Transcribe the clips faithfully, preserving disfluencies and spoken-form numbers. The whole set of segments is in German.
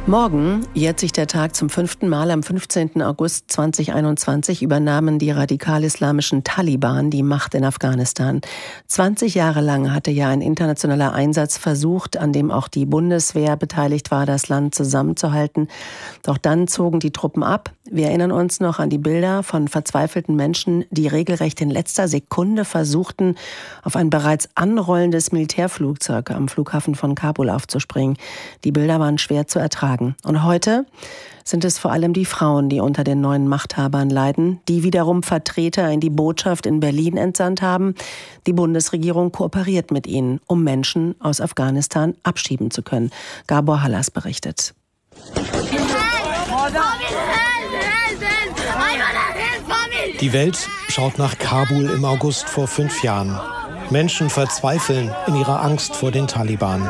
Morgen jährt sich der Tag zum fünften Mal. Am fünfzehnten August zweitausendeinundzwanzig übernahmen die radikal-islamischen Taliban die Macht in Afghanistan. zwanzig Jahre lang hatte ja ein internationaler Einsatz versucht, an dem auch die Bundeswehr beteiligt war, das Land zusammenzuhalten. Doch dann zogen die Truppen ab. Wir erinnern uns noch an die Bilder von verzweifelten Menschen, die regelrecht in letzter Sekunde versuchten, auf ein bereits anrollendes Militärflugzeug am Flughafen von Kabul aufzuspringen. Die Bilder waren schwer zu ertragen. Und heute sind es vor allem die Frauen, die unter den neuen Machthabern leiden, die wiederum Vertreter in die Botschaft in Berlin entsandt haben. Die Bundesregierung kooperiert mit ihnen, um Menschen aus Afghanistan abschieben zu können. Gabor Hallas berichtet. Die Welt schaut nach Kabul im August vor fünf Jahren. Menschen verzweifeln in ihrer Angst vor den Taliban.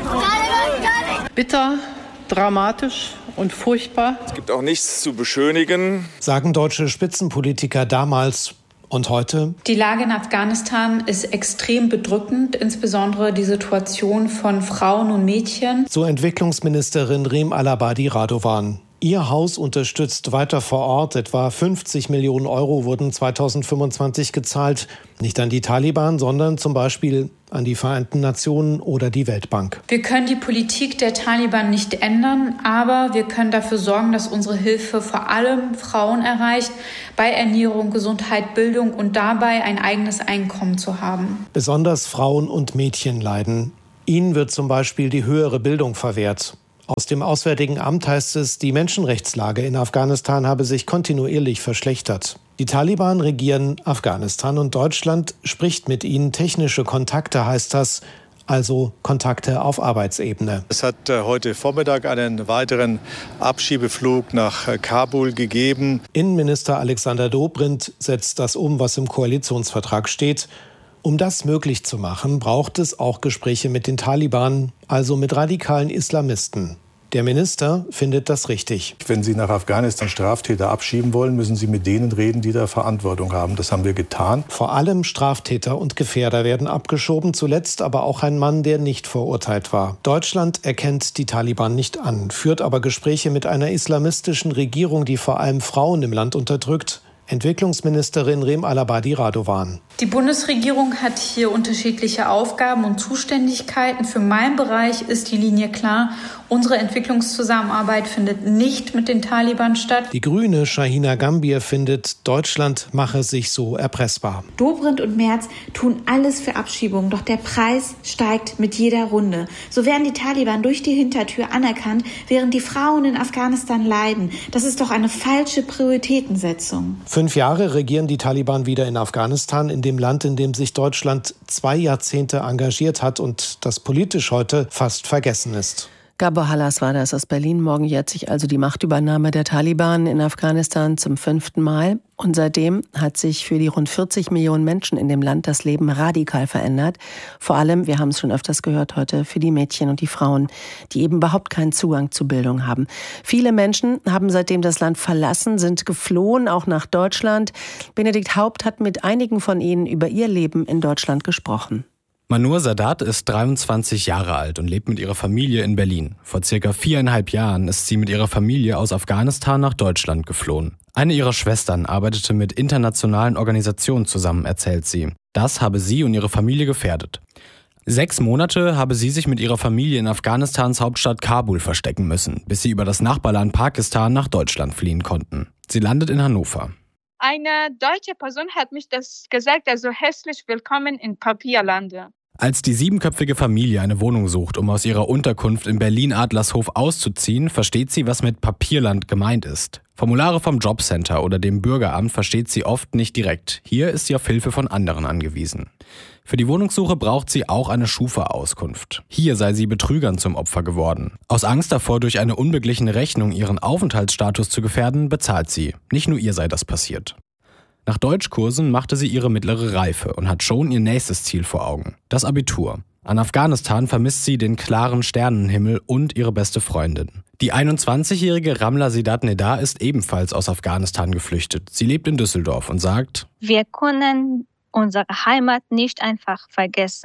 Bitter, dramatisch und furchtbar. Es gibt auch nichts zu beschönigen, sagen deutsche Spitzenpolitiker damals und heute. Die Lage in Afghanistan ist extrem bedrückend, insbesondere die Situation von Frauen und Mädchen. So Entwicklungsministerin Rem Alabadi Radovan. Ihr Haus unterstützt weiter vor Ort. Etwa fünfzig Millionen Euro wurden zweitausendfünfundzwanzig gezahlt. Nicht an die Taliban, sondern zum Beispiel an die Vereinten Nationen oder die Weltbank. Wir können die Politik der Taliban nicht ändern, aber wir können dafür sorgen, dass unsere Hilfe vor allem Frauen erreicht, bei Ernährung, Gesundheit, Bildung und dabei ein eigenes Einkommen zu haben. Besonders Frauen und Mädchen leiden. Ihnen wird zum Beispiel die höhere Bildung verwehrt. Aus dem Auswärtigen Amt heißt es, die Menschenrechtslage in Afghanistan habe sich kontinuierlich verschlechtert. Die Taliban regieren Afghanistan und Deutschland spricht mit ihnen. Technische Kontakte heißt das, also Kontakte auf Arbeitsebene. Es hat heute Vormittag einen weiteren Abschiebeflug nach Kabul gegeben. Innenminister Alexander Dobrindt setzt das um, was im Koalitionsvertrag steht. Um das möglich zu machen, braucht es auch Gespräche mit den Taliban, also mit radikalen Islamisten. Der Minister findet das richtig. Wenn Sie nach Afghanistan Straftäter abschieben wollen, müssen Sie mit denen reden, die da Verantwortung haben. Das haben wir getan. Vor allem Straftäter und Gefährder werden abgeschoben, zuletzt aber auch ein Mann, der nicht verurteilt war. Deutschland erkennt die Taliban nicht an, führt aber Gespräche mit einer islamistischen Regierung, die vor allem Frauen im Land unterdrückt. Entwicklungsministerin Rem Alabadi Radovan. Die Bundesregierung hat hier unterschiedliche Aufgaben und Zuständigkeiten. Für meinen Bereich ist die Linie klar. Unsere Entwicklungszusammenarbeit findet nicht mit den Taliban statt. Die Grüne Shahina Gambier findet, Deutschland mache sich so erpressbar. Dobrindt und Merz tun alles für Abschiebung, doch der Preis steigt mit jeder Runde. So werden die Taliban durch die Hintertür anerkannt, während die Frauen in Afghanistan leiden. Das ist doch eine falsche Prioritätensetzung. Fünf Jahre regieren die Taliban wieder in Afghanistan, in dem Land, in dem sich Deutschland zwei Jahrzehnte engagiert hat und das politisch heute fast vergessen ist. Gabor Hallas war das aus Berlin. Morgen jährt sich also die Machtübernahme der Taliban in Afghanistan zum fünften Mal. Und seitdem hat sich für die rund vierzig Millionen Menschen in dem Land das Leben radikal verändert. Vor allem, wir haben es schon öfters gehört heute, für die Mädchen und die Frauen, die eben überhaupt keinen Zugang zu Bildung haben. Viele Menschen haben seitdem das Land verlassen, sind geflohen, auch nach Deutschland. Benedikt Haupt hat mit einigen von ihnen über ihr Leben in Deutschland gesprochen. Manur Sadat ist dreiundzwanzig Jahre alt und lebt mit ihrer Familie in Berlin. Vor circa viereinhalb Jahren ist sie mit ihrer Familie aus Afghanistan nach Deutschland geflohen. Eine ihrer Schwestern arbeitete mit internationalen Organisationen zusammen, erzählt sie. Das habe sie und ihre Familie gefährdet. Sechs Monate habe sie sich mit ihrer Familie in Afghanistans Hauptstadt Kabul verstecken müssen, bis sie über das Nachbarland Pakistan nach Deutschland fliehen konnten. Sie landet in Hannover. Eine deutsche Person hat mich das gesagt, also herzlich willkommen in Papierlande. Als die siebenköpfige Familie eine Wohnung sucht, um aus ihrer Unterkunft in Berlin-Adlershof auszuziehen, versteht sie, was mit Papierland gemeint ist. Formulare vom Jobcenter oder dem Bürgeramt versteht sie oft nicht direkt. Hier ist sie auf Hilfe von anderen angewiesen. Für die Wohnungssuche braucht sie auch eine Schufa-Auskunft. Hier sei sie Betrügern zum Opfer geworden. Aus Angst davor, durch eine unbeglichene Rechnung ihren Aufenthaltsstatus zu gefährden, bezahlt sie. Nicht nur ihr sei das passiert. Nach Deutschkursen machte sie ihre mittlere Reife und hat schon ihr nächstes Ziel vor Augen: das Abitur. An Afghanistan vermisst sie den klaren Sternenhimmel und ihre beste Freundin. Die einundzwanzigjährige Ramla Sidat Neda ist ebenfalls aus Afghanistan geflüchtet. Sie lebt in Düsseldorf und sagt: Wir können unsere Heimat nicht einfach vergessen.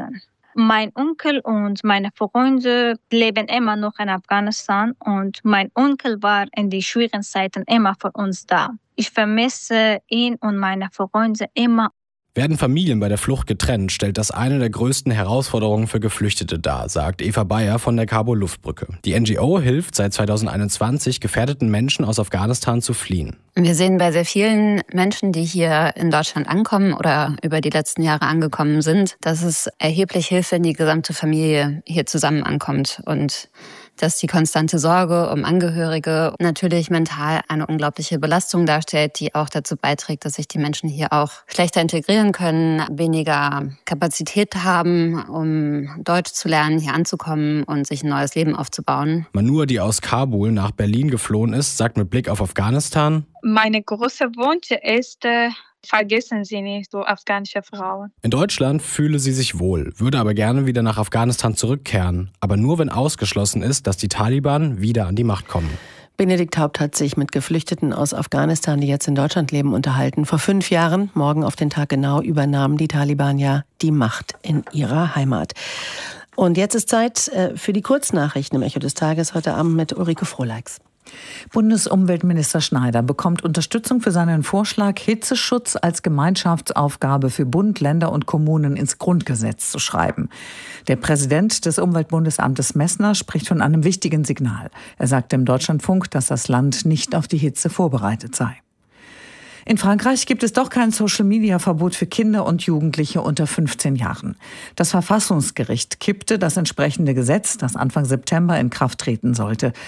Mein Onkel und meine Freunde leben immer noch in Afghanistan und mein Onkel war in die schwierigen Zeiten immer für uns da. Ich vermisse ihn und meine Freunde immer. Werden Familien bei der Flucht getrennt, stellt das eine der größten Herausforderungen für Geflüchtete dar, sagt Eva Bayer von der Kabul-Luftbrücke. Die N G O hilft seit zweitausendeinundzwanzig gefährdeten Menschen aus Afghanistan zu fliehen. Wir sehen bei sehr vielen Menschen, die hier in Deutschland ankommen oder über die letzten Jahre angekommen sind, dass es erheblich hilft, wenn die gesamte Familie hier zusammen ankommt und dass die konstante Sorge um Angehörige natürlich mental eine unglaubliche Belastung darstellt, die auch dazu beiträgt, dass sich die Menschen hier auch schlechter integrieren können, weniger Kapazität haben, um Deutsch zu lernen, hier anzukommen und sich ein neues Leben aufzubauen. Manur, die aus Kabul nach Berlin geflohen ist, sagt mit Blick auf Afghanistan: Meine große Wunsch ist, äh, vergessen Sie nicht so afghanische Frauen. In Deutschland fühle sie sich wohl, würde aber gerne wieder nach Afghanistan zurückkehren. Aber nur, wenn ausgeschlossen ist, dass die Taliban wieder an die Macht kommen. Benedikt Haupt hat sich mit Geflüchteten aus Afghanistan, die jetzt in Deutschland leben, unterhalten. Vor fünf Jahren, morgen auf den Tag genau, übernahmen die Taliban ja die Macht in ihrer Heimat. Und jetzt ist Zeit für die Kurznachrichten im Echo des Tages heute Abend mit Ulrike Frohleix. Bundesumweltminister Schneider bekommt Unterstützung für seinen Vorschlag, Hitzeschutz als Gemeinschaftsaufgabe für Bund, Länder und Kommunen ins Grundgesetz zu schreiben. Der Präsident des Umweltbundesamtes Messner spricht von einem wichtigen Signal. Er sagte im Deutschlandfunk, dass das Land nicht auf die Hitze vorbereitet sei. In Frankreich gibt es doch kein Social-Media-Verbot für Kinder und Jugendliche unter fünfzehn Jahren. Das Verfassungsgericht kippte das entsprechende Gesetz, das Anfang September in Kraft treten sollte.